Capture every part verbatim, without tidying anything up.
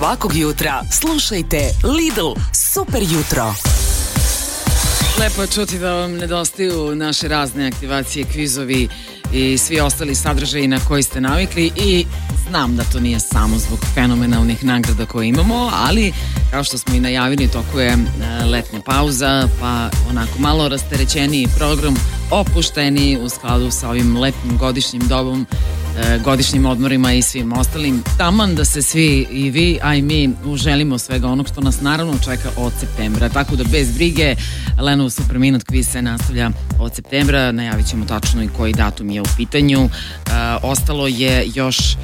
Svakog jutra slušajte Lidl Super jutro. Lepo je čuti da vam nedostaju naše razne aktivacije, kvizovi i svi ostali sadržaji na koji ste navikli i znam da to nije samo zbog fenomenalnih nagrada koje imamo, ali kao što smo i najavili, tokuje letnja pauza, pa onako malo rasterećeniji program, opušteniji u skladu sa ovim letnim godišnjim dobom, godišnjim odmorima i svim ostalim, taman da se svi i vi, a i mi uželimo svega onog što nas naravno čeka od septembra, tako da bez brige, Lenov Super Minut kviz se nastavlja od septembra, najavit ćemo tačno i koji datum je u pitanju. E, ostalo je još e,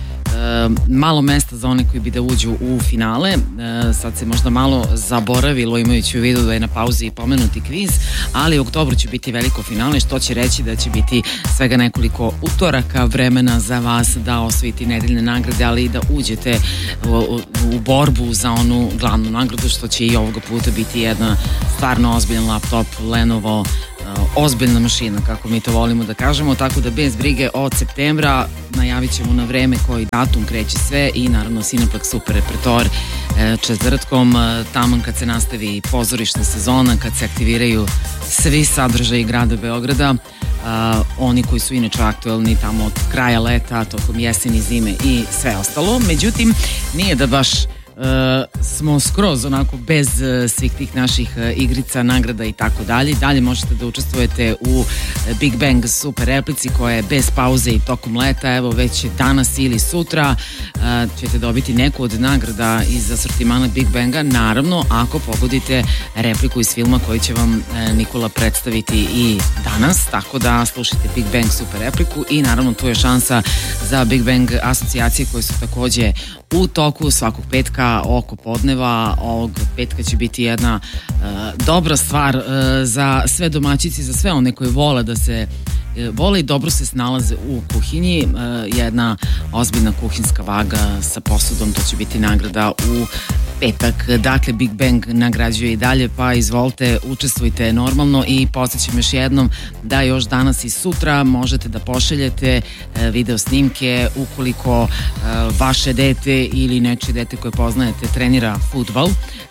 malo mesta za one koji bi da uđu u finale, e, sad se možda malo zaboravilo imajući u vidu da je na pauzi pomenuti kviz, ali u oktobru će biti veliko finale, što će reći da će biti svega nekoliko utoraka vremena za vas da osvojite nedeljne nagrade, ali i da uđete u, u, u borbu za onu glavnu nagradu, što će i ovoga puta biti jedna stvarno ozbiljan laptop Lenovo, ozbiljna mašina, kako mi to volimo da kažemo, tako da bez brige od septembra najavit ćemo na vreme koji datum kreće sve i naravno Cineplex Super repertoar četvrtkom, taman kad se nastavi pozorišna sezona, kad se aktiviraju svi sadržaji grada Beograda, uh, oni koji su inače aktuelni tamo od kraja leta, tokom jeseni, zime i sve ostalo. Međutim, nije da baš Uh, smo skroz onako bez uh, svih tih naših uh, igrica, nagrada i tako dalje. Dalje možete da učestvujete u uh, Big Bang Super replici koja je bez pauze i tokom leta. Evo već danas ili sutra uh, ćete dobiti neku od nagrada iz asortimana Big Banga, naravno ako pogodite repliku iz filma koji će vam uh, Nikola predstaviti i danas, tako da slušajte Big Bang Super repliku i naravno tu je šansa za Big Bang asocijacije koje su takođe u toku svakog petka oko podneva. Ovog petka će biti jedna uh, dobra stvar uh, za sve domaćice, za sve one koji vole da se uh, vole i dobro se snalaze u kuhinji. Uh, jedna ozbiljna kuhinska vaga sa posudom, to će biti nagrada u petak. Dakle, Big Bang nagrađuje i dalje, pa izvolite, učestvujte normalno i podsjećam još jednom da još danas i sutra možete da pošaljete video snimke ukoliko vaše dete ili nečije dete koje poznajete trenira fudbal.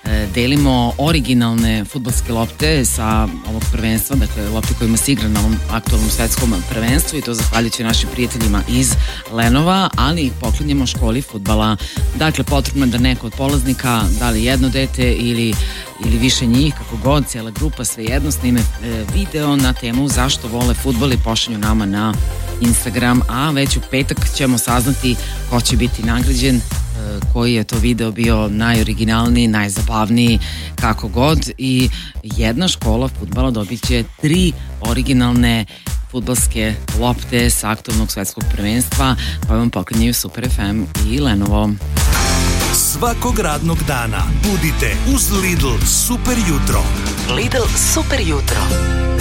Delimo originalne fudbalske lopte sa ovog prvenstva, dakle lopte kojima se igra na ovom aktualnom svetskom prvenstvu i to zahvaljujući našim prijateljima iz Lenova, ali ih poklanjamo školi fudbala. Dakle, potrebno je da neko od polaznika, da li jedno dete ili, ili više njih, kako god, cijela grupa, svejedno snime e, video na temu zašto vole fudbal i pošalju nama na Instagram, a već u petak ćemo saznati ko će biti nagrađen, e, koji je to video bio najoriginalniji, najzabavniji, kako god, i jedna škola fudbala dobit će tri originalne fudbalske lopte sa aktualnog svetskog prvenstva koje vam poklanjaju Super F M i Lenovo. Svakog radnog dana budite uz Lidl Super jutro. Lidl Super jutro.